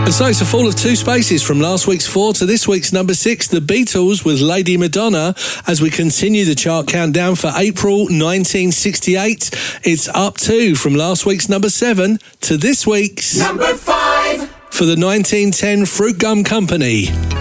So it's a fall of 2 spaces from last week's 4 to this week's number 6, The Beatles with Lady Madonna. As we continue the chart countdown for April 1968, it's up 2 from last week's number 7 to this week's number 5 for the 1910 Fruit Gum Company.